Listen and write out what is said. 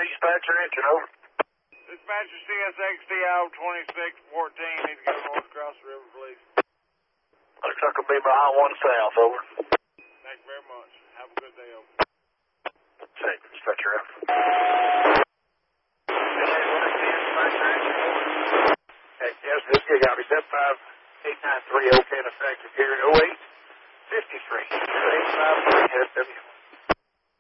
dispatcher engine, over. Dispatcher CSXT out 2614. Need to go north across the river, please. Looks like it'll be behind 1 south, over. Thank you very much. Have a good day, over. Same, dispatcher out. Hey, yes, this gig got me 75893, okay, in effect here at 0853. 853 SW.